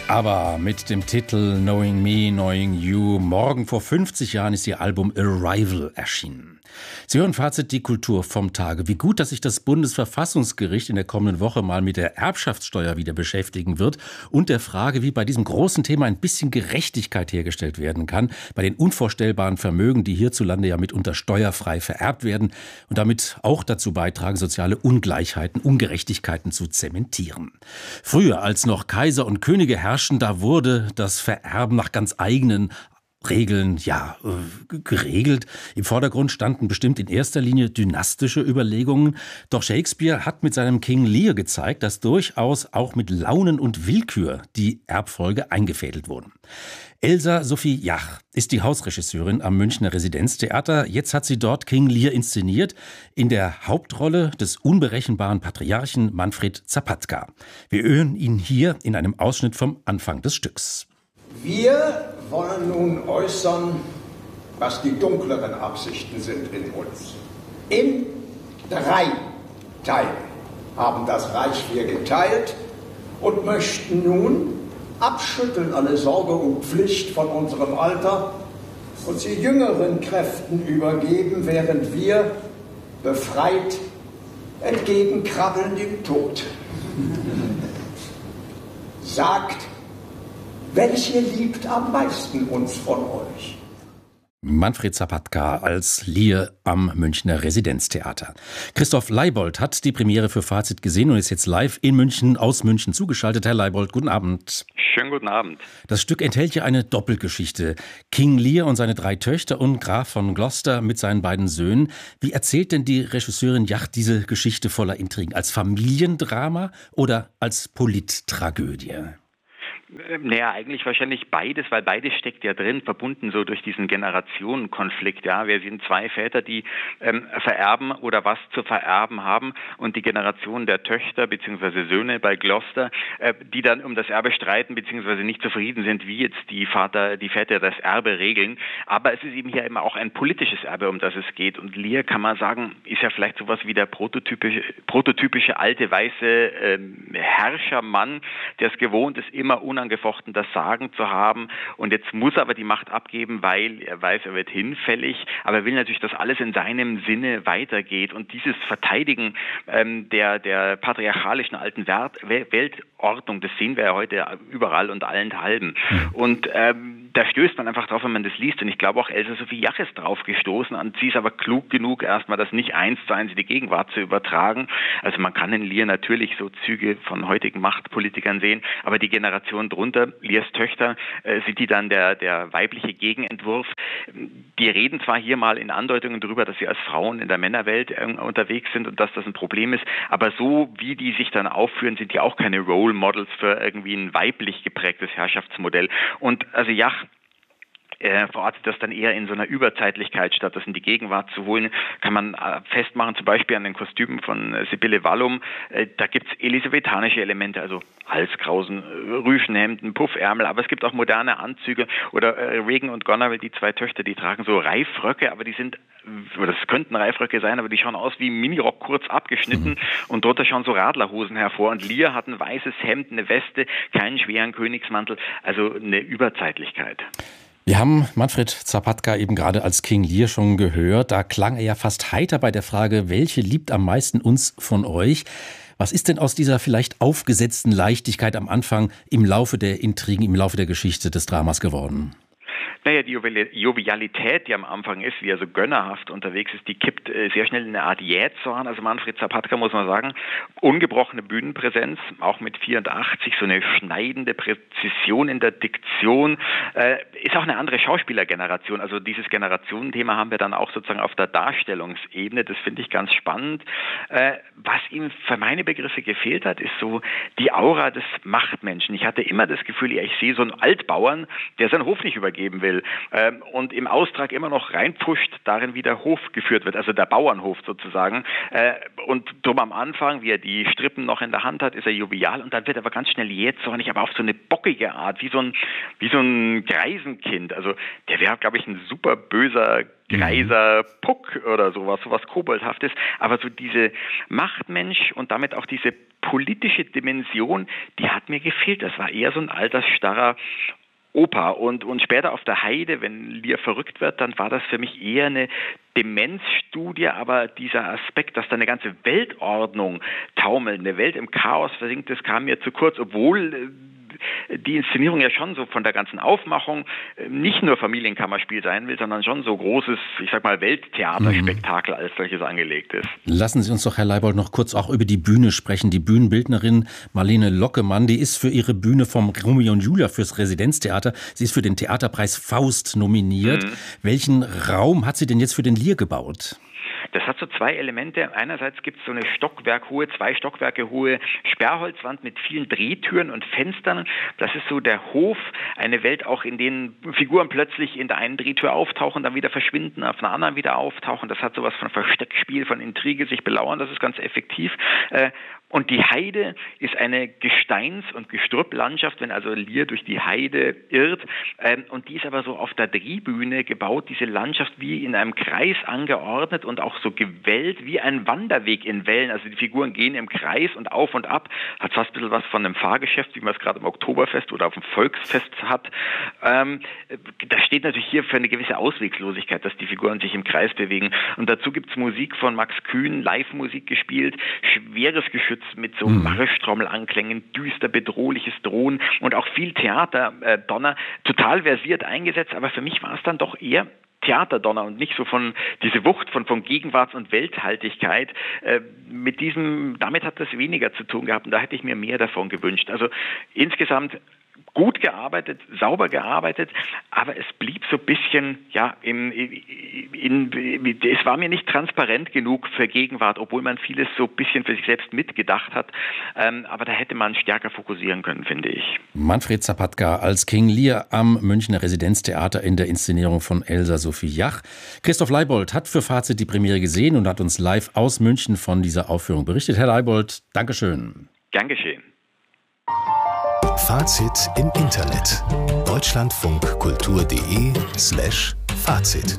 Aber mit dem Titel Knowing Me, Knowing You, morgen vor 50 Jahren ist ihr Album Arrival erschienen. Sie hören Fazit die Kultur vom Tage. Wie gut, dass sich das Bundesverfassungsgericht in der kommenden Woche mal mit der Erbschaftssteuer wieder beschäftigen wird und der Frage, wie bei diesem großen Thema ein bisschen Gerechtigkeit hergestellt werden kann, bei den unvorstellbaren Vermögen, die hierzulande ja mitunter steuerfrei vererbt werden und damit auch dazu beitragen, soziale Ungleichheiten, Ungerechtigkeiten zu zementieren. Früher, als noch Kaiser und Könige herrschten, da wurde das Vererben nach ganz eigenen Regeln, geregelt. Im Vordergrund standen bestimmt in erster Linie dynastische Überlegungen. Doch Shakespeare hat mit seinem King Lear gezeigt, dass durchaus auch mit Launen und Willkür die Erbfolge eingefädelt wurden. Elsa Sophie Jach ist die Hausregisseurin am Münchner Residenztheater. Jetzt hat sie dort King Lear inszeniert, in der Hauptrolle des unberechenbaren Patriarchen Manfred Zapatka. Wir hören ihn hier in einem Ausschnitt vom Anfang des Stücks. Wir wollen nun äußern, was die dunkleren Absichten sind in uns. In 3 Teile haben das Reich wir geteilt und möchten nun abschütteln alle Sorge und Pflicht von unserem Alter und sie jüngeren Kräften übergeben, während wir befreit entgegenkrabbeln dem Tod. Sagt, welche liebt am meisten uns von euch? Manfred Zapatka als Lear am Münchner Residenztheater. Christoph Leibold hat die Premiere für Fazit gesehen und ist jetzt live in München, aus München zugeschaltet. Herr Leibold, guten Abend. Schönen guten Abend. Das Stück enthält ja eine Doppelgeschichte. King Lear und seine 3 Töchter und Graf von Gloucester mit seinen beiden Söhnen. Wie erzählt denn die Regisseurin Jach diese Geschichte voller Intrigen? Als Familiendrama oder als Polittragödie? Naja, eigentlich wahrscheinlich beides, weil beides steckt ja drin, verbunden so durch diesen Generationenkonflikt. Ja, wir sind 2 Väter, die vererben oder was zu vererben haben und die Generation der Töchter bzw. Söhne bei Gloucester, die dann um das Erbe streiten bzw. nicht zufrieden sind, wie jetzt die Väter das Erbe regeln. Aber es ist eben hier immer auch ein politisches Erbe, um das es geht. Und Lear, kann man sagen, ist ja vielleicht sowas wie der prototypische alte weiße Herrschermann, der es gewohnt ist, immer unangefochten das Sagen zu haben und jetzt muss er aber die Macht abgeben, weil er weiß, er wird hinfällig, aber er will natürlich, dass alles in seinem Sinne weitergeht und dieses Verteidigen der patriarchalischen alten Weltordnung, das sehen wir ja heute überall und allenthalben und da stößt man einfach drauf, wenn man das liest und ich glaube auch Elsa Sophie Jach ist drauf gestoßen und sie ist aber klug genug, erstmal das nicht 1:1 in die Gegenwart zu übertragen. Also man kann in Lear natürlich so Züge von heutigen Machtpolitikern sehen, aber die Generation drunter, Lears Töchter, sind die dann der weibliche Gegenentwurf. Die reden zwar hier mal in Andeutungen darüber, dass sie als Frauen in der Männerwelt unterwegs sind und dass das ein Problem ist, aber so wie die sich dann aufführen, sind die auch keine Role Models für irgendwie ein weiblich geprägtes Herrschaftsmodell. Und also Jach verortet das dann eher in so einer Überzeitlichkeit, statt das in die Gegenwart zu holen, kann man festmachen, zum Beispiel an den Kostümen von Sibylle Wallum, da gibt's elisabethanische Elemente, also Halskrausen, Rüschenhemden, Puffärmel, aber es gibt auch moderne Anzüge oder Regan und Goneril, die 2 Töchter, die tragen so Reifröcke, aber die sind, oder das könnten Reifröcke sein, aber die schauen aus wie Minirock, kurz abgeschnitten und drunter schauen so Radlerhosen hervor und Lear hat ein weißes Hemd, eine Weste, keinen schweren Königsmantel, also eine Überzeitlichkeit. Wir haben Manfred Zapatka eben gerade als King Lear schon gehört. Da klang er ja fast heiter bei der Frage, welche liebt am meisten uns von euch? Was ist denn aus dieser vielleicht aufgesetzten Leichtigkeit am Anfang im Laufe der Intrigen, im Laufe der Geschichte des Dramas geworden? Naja, die Jovialität, die am Anfang ist, wie er so gönnerhaft unterwegs ist, die kippt sehr schnell in eine Art Jähzorn. Also Manfred Zapatka, muss man sagen, ungebrochene Bühnenpräsenz, auch mit 84, so eine schneidende Präzision in der Diktion, ist auch eine andere Schauspielergeneration. Also dieses Generationenthema haben wir dann auch sozusagen auf der Darstellungsebene, das finde ich ganz spannend. Was ihm für meine Begriffe gefehlt hat, ist so die Aura des Machtmenschen. Ich hatte immer das Gefühl, ich sehe so einen Altbauern, der seinen Hof nicht übergeben will. will und im Austrag immer noch reinpfuscht, darin wie der Hof geführt wird, also der Bauernhof sozusagen. Und drum am Anfang, wie er die Strippen noch in der Hand hat, ist er jovial und dann wird er aber ganz schnell jähzornig, aber auf so eine bockige Art, wie so ein Greisenkind. Also der wäre, glaube ich, ein super böser Greiser Puck oder sowas Koboldhaftes, aber so diese Machtmensch und damit auch diese politische Dimension, die hat mir gefehlt. Das war eher so ein altersstarrer Opa und später auf der Heide, wenn Lear verrückt wird, dann war das für mich eher eine Demenzstudie, aber dieser Aspekt, dass da eine ganze Weltordnung taumelt, eine Welt im Chaos versinkt, das kam mir zu kurz, obwohl die Inszenierung ja schon so von der ganzen Aufmachung nicht nur Familienkammerspiel sein will, sondern schon so großes, ich sag mal, Welttheaterspektakel als solches angelegt ist. Lassen Sie uns doch, Herr Leibold, noch kurz auch über die Bühne sprechen. Die Bühnenbildnerin Marlene Lockemann, die ist für ihre Bühne vom Romeo und Julia fürs Residenztheater. Sie ist für den Theaterpreis Faust nominiert. Welchen Raum hat sie denn jetzt für den Lear gebaut? Das hat so zwei Elemente. Einerseits gibt es so eine zwei Stockwerke hohe Sperrholzwand mit vielen Drehtüren und Fenstern. Das ist so der Hof, eine Welt auch, in denen Figuren plötzlich in der einen Drehtür auftauchen, dann wieder verschwinden, auf einer anderen wieder auftauchen. Das hat sowas von Versteckspiel, von Intrige, sich belauern. Das ist ganz effektiv. Und die Heide ist eine Gesteins- und Gestrüpplandschaft, wenn also Lear durch die Heide irrt. Und die ist aber so auf der Drehbühne gebaut, diese Landschaft wie in einem Kreis angeordnet und auch so gewellt wie ein Wanderweg in Wellen. Also die Figuren gehen im Kreis und auf und ab. Hat fast ein bisschen was von einem Fahrgeschäft, wie man es gerade im Oktoberfest oder auf dem Volksfest hat. Das steht natürlich hier für eine gewisse Auswegslosigkeit, dass die Figuren sich im Kreis bewegen. Und dazu gibt's Musik von Max Kühn, Live-Musik gespielt, schweres Geschütz mit so Marschtrommelanklängen, düster, bedrohliches Drohen und auch viel Theaterdonner, total versiert eingesetzt, aber für mich war es dann doch eher Theaterdonner und nicht so von diese Wucht von Gegenwarts- und Welthaltigkeit. Damit hat das weniger zu tun gehabt und da hätte ich mir mehr davon gewünscht. Also insgesamt gut gearbeitet, sauber gearbeitet, aber es blieb so ein bisschen, ja, es war mir nicht transparent genug für Gegenwart, obwohl man vieles so ein bisschen für sich selbst mitgedacht hat, aber da hätte man stärker fokussieren können, finde ich. Manfred Zapatka als King Lear am Münchner Residenztheater in der Inszenierung von Elsa Sophie Jach. Christoph Leibold hat für Fazit die Premiere gesehen und hat uns live aus München von dieser Aufführung berichtet. Herr Leibold, Dankeschön. Gern geschehen. Fazit im Internet. deutschlandfunkkultur.de/Fazit.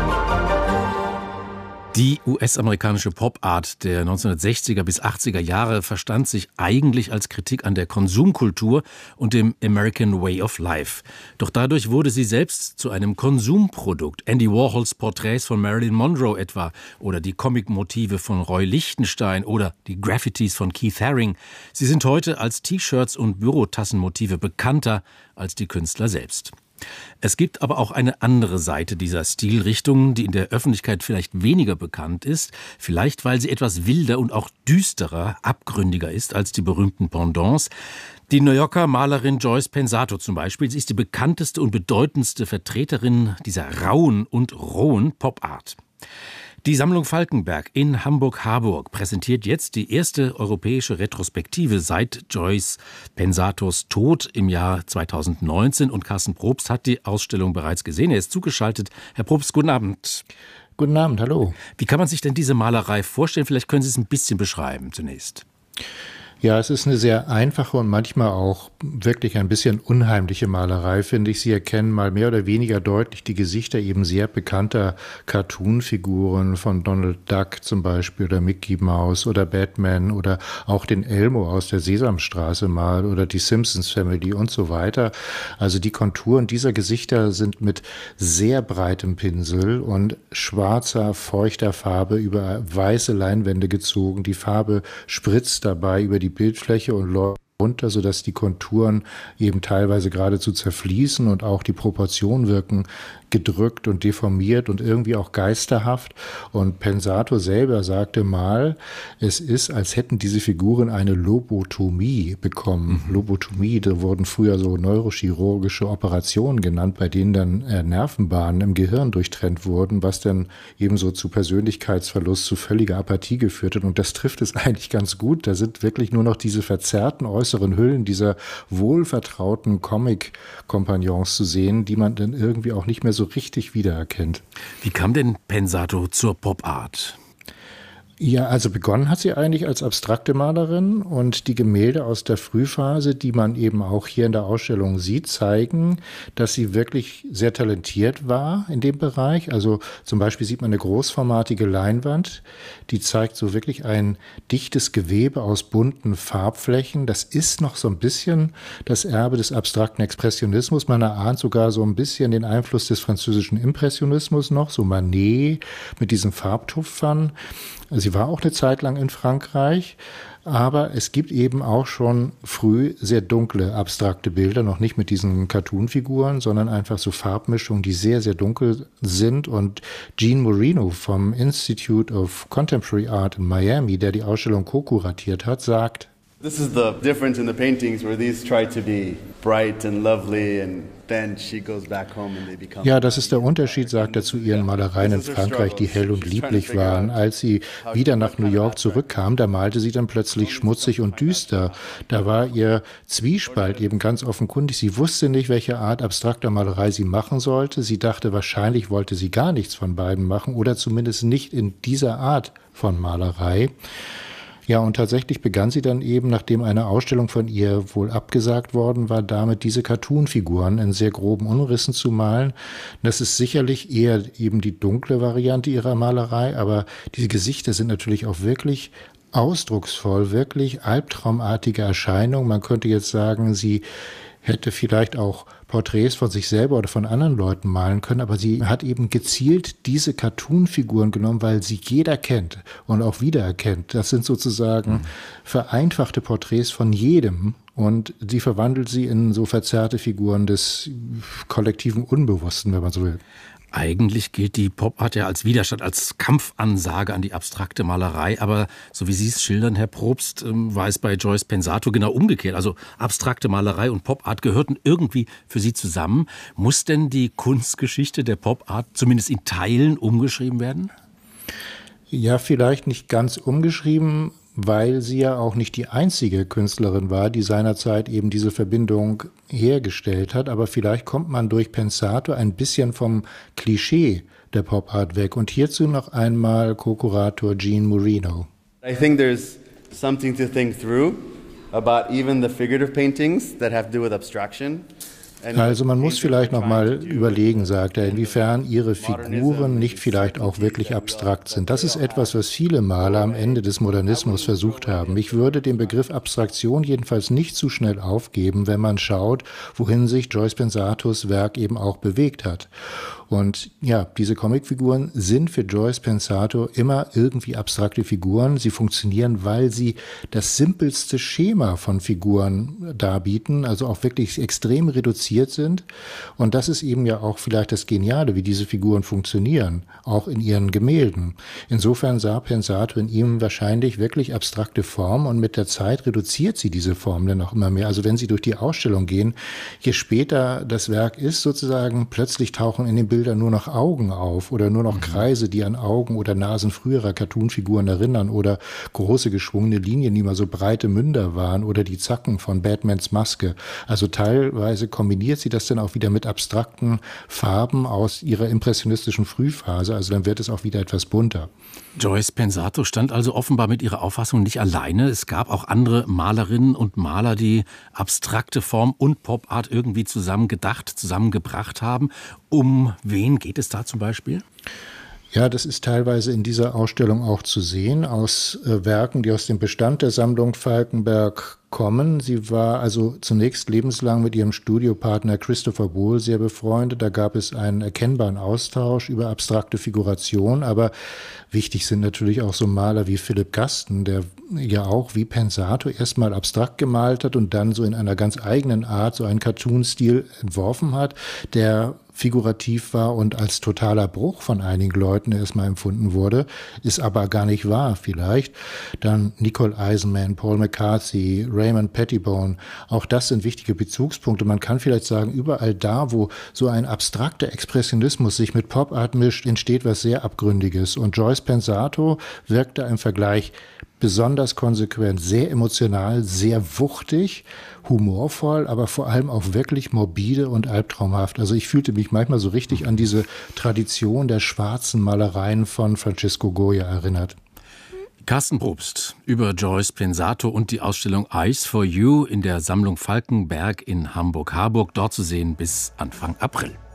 Die US-amerikanische Pop-Art der 1960er bis 80er Jahre verstand sich eigentlich als Kritik an der Konsumkultur und dem American Way of Life. Doch dadurch wurde sie selbst zu einem Konsumprodukt. Andy Warhols Porträts von Marilyn Monroe etwa oder die Comic-Motive von Roy Lichtenstein oder die Graffitis von Keith Haring. Sie sind heute als T-Shirts und Bürotassenmotive bekannter als die Künstler selbst. Es gibt aber auch eine andere Seite dieser Stilrichtung, die in der Öffentlichkeit vielleicht weniger bekannt ist, vielleicht weil sie etwas wilder und auch düsterer, abgründiger ist als die berühmten Pendants. Die New Yorker Malerin Joyce Pensato zum Beispiel, sie ist die bekannteste und bedeutendste Vertreterin dieser rauen und rohen Pop-Art. Die Sammlung Falkenberg in Hamburg-Harburg präsentiert jetzt die erste europäische Retrospektive seit Joyce Pensatos Tod im Jahr 2019 und Carsten Probst hat die Ausstellung bereits gesehen. Er ist zugeschaltet. Herr Probst, guten Abend. Guten Abend, hallo. Wie kann man sich denn diese Malerei vorstellen? Vielleicht können Sie es ein bisschen beschreiben zunächst. Ja, es ist eine sehr einfache und manchmal auch wirklich ein bisschen unheimliche Malerei, finde ich. Sie erkennen mal mehr oder weniger deutlich die Gesichter eben sehr bekannter Cartoon-Figuren von Donald Duck zum Beispiel oder Mickey Mouse oder Batman oder auch den Elmo aus der Sesamstraße mal oder die Simpsons Family und so weiter. Also die Konturen dieser Gesichter sind mit sehr breitem Pinsel und schwarzer, feuchter Farbe über weiße Leinwände gezogen. Die Farbe spritzt dabei über die Bildfläche und läuft runter, sodass die Konturen eben teilweise geradezu zerfließen und auch die Proportionen wirken gedrückt und deformiert und irgendwie auch geisterhaft. Und Pensato selber sagte mal, es ist, als hätten diese Figuren eine Lobotomie bekommen. Lobotomie, da wurden früher so neurochirurgische Operationen genannt, bei denen dann Nervenbahnen im Gehirn durchtrennt wurden, was dann ebenso zu Persönlichkeitsverlust, zu völliger Apathie geführt hat. Und das trifft es eigentlich ganz gut. Da sind wirklich nur noch diese verzerrten äußeren Hüllen dieser wohlvertrauten Comic-Kompagnons zu sehen, die man dann irgendwie auch nicht mehr so richtig wiedererkennt. Wie kam denn Pensato zur Pop-Art? Ja, also begonnen hat sie eigentlich als abstrakte Malerin und die Gemälde aus der Frühphase, die man eben auch hier in der Ausstellung sieht, zeigen, dass sie wirklich sehr talentiert war in dem Bereich. Also zum Beispiel sieht man eine großformatige Leinwand, die zeigt so wirklich ein dichtes Gewebe aus bunten Farbflächen. Das ist noch so ein bisschen das Erbe des abstrakten Expressionismus. Man erahnt sogar so ein bisschen den Einfluss des französischen Impressionismus noch, so Manet mit diesen Farbtupfern. Sie war auch eine Zeit lang in Frankreich, aber es gibt eben auch schon früh sehr dunkle, abstrakte Bilder, noch nicht mit diesen Cartoon-Figuren, sondern einfach so Farbmischungen, die sehr, sehr dunkel sind. Und Jean Moreno vom Institute of Contemporary Art in Miami, der die Ausstellung co-kuratiert hat, sagt: This is the difference in the paintings where these try to be bright and lovely and then she goes back home and they become. Ja, das ist der Unterschied, sagt er, zu ihren Malereien in Frankreich, die hell und lieblich waren. Als sie wieder nach New York zurückkam, da malte sie dann plötzlich schmutzig und düster. Da war ihr Zwiespalt eben ganz offenkundig. Sie wusste nicht, welche Art abstrakter Malerei sie machen sollte. Sie dachte, wahrscheinlich wollte sie gar nichts von beiden machen oder zumindest nicht in dieser Art von Malerei. Ja, und tatsächlich begann sie dann eben, nachdem eine Ausstellung von ihr wohl abgesagt worden war, damit diese Cartoon-Figuren in sehr groben Umrissen zu malen. Das ist sicherlich eher eben die dunkle Variante ihrer Malerei, aber diese Gesichter sind natürlich auch wirklich ausdrucksvoll, wirklich albtraumartige Erscheinungen. Man könnte jetzt sagen, sie hätte vielleicht auch Porträts von sich selber oder von anderen Leuten malen können, aber sie hat eben gezielt diese Cartoon-Figuren genommen, weil sie jeder kennt und auch wiedererkennt. Das sind sozusagen vereinfachte Porträts von jedem und sie verwandelt sie in so verzerrte Figuren des kollektiven Unbewussten, wenn man so will. Eigentlich gilt die Pop-Art ja als Widerstand, als Kampfansage an die abstrakte Malerei. Aber so wie Sie es schildern, Herr Probst, war es bei Joyce Pensato genau umgekehrt. Also abstrakte Malerei und Pop-Art gehörten irgendwie für Sie zusammen. Muss denn die Kunstgeschichte der Pop-Art zumindest in Teilen umgeschrieben werden? Ja, vielleicht nicht ganz umgeschrieben, weil sie ja auch nicht die einzige Künstlerin war, die seinerzeit eben diese Verbindung hergestellt hat. Aber vielleicht kommt man durch Pensato ein bisschen vom Klischee der Pop-Art weg. Und hierzu noch einmal Co-Kurator Jean Moreno. I think there's something to think through about even the figurative paintings that have to do with abstraction. Also man muss vielleicht noch mal überlegen, sagt er, inwiefern ihre Figuren nicht vielleicht auch wirklich abstrakt sind. Das ist etwas, was viele Maler am Ende des Modernismus versucht haben. Ich würde den Begriff Abstraktion jedenfalls nicht zu schnell aufgeben, wenn man schaut, wohin sich Joyce Pensatos Werk eben auch bewegt hat. Und ja, diese Comicfiguren sind für Joyce Pensato immer irgendwie abstrakte Figuren. Sie funktionieren, weil sie das simpelste Schema von Figuren darbieten, also auch wirklich extrem reduziert sind. Und das ist eben ja auch vielleicht das Geniale, wie diese Figuren funktionieren, auch in ihren Gemälden. Insofern sah Pensato in ihm wahrscheinlich wirklich abstrakte Formen und mit der Zeit reduziert sie diese Formen dann auch immer mehr. Also wenn Sie durch die Ausstellung gehen, je später das Werk ist sozusagen, plötzlich tauchen in den Bildern nur noch Augen auf oder nur noch Kreise, die an Augen oder Nasen früherer Cartoonfiguren erinnern oder große geschwungene Linien, die mal so breite Münder waren oder die Zacken von Batmans Maske. Also teilweise kombiniert sie das dann auch wieder mit abstrakten Farben aus ihrer impressionistischen Frühphase. Also dann wird es auch wieder etwas bunter. Joyce Pensato stand also offenbar mit ihrer Auffassung nicht alleine. Es gab auch andere Malerinnen und Maler, die abstrakte Form und Pop-Art irgendwie zusammen gedacht, zusammengebracht haben. Um wen geht es da zum Beispiel? Ja, das ist teilweise in dieser Ausstellung auch zu sehen, aus Werken, die aus dem Bestand der Sammlung Falkenberg kommen. Sie war also zunächst lebenslang mit ihrem Studiopartner Christopher Bohl sehr befreundet. Da gab es einen erkennbaren Austausch über abstrakte Figuration, aber wichtig sind natürlich auch so Maler wie Philipp Gasten, der ja auch wie Pensato erstmal abstrakt gemalt hat und dann so in einer ganz eigenen Art so einen Cartoon-Stil entworfen hat, der figurativ war und als totaler Bruch von einigen Leuten erstmal empfunden wurde, ist aber gar nicht wahr vielleicht. Dann Nicole Eisenman, Paul McCarthy, Raymond Pettibone, auch das sind wichtige Bezugspunkte. Man kann vielleicht sagen, überall da, wo so ein abstrakter Expressionismus sich mit Pop-Art mischt, entsteht was sehr Abgründiges. Und Joyce Pensato wirkt da im Vergleich besonders konsequent, sehr emotional, sehr wuchtig, humorvoll, aber vor allem auch wirklich morbide und albtraumhaft. Also ich fühlte mich manchmal so richtig an diese Tradition der schwarzen Malereien von Francisco Goya erinnert. Carsten Probst über Joyce Pensato und die Ausstellung Eyes for You in der Sammlung Falkenberg in Hamburg-Harburg, dort zu sehen bis Anfang April.